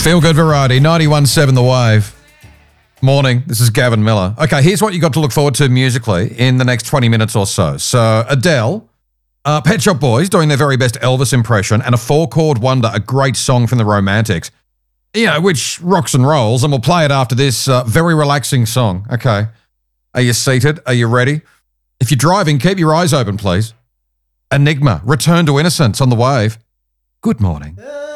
Feel Good Variety, 91.7 The Wave. Morning, this is Gavin Miller. Okay, here's what you got to look forward to musically in the next 20 minutes or so. So Adele, Pet Shop Boys doing their very best Elvis impression, and a four-chord wonder, a great song from the Romantics, which rocks and rolls, and we'll play it after this very relaxing song. Okay, are you seated? Are you ready? If you're driving, keep your eyes open, please. Enigma, Return to Innocence on The Wave. Good morning.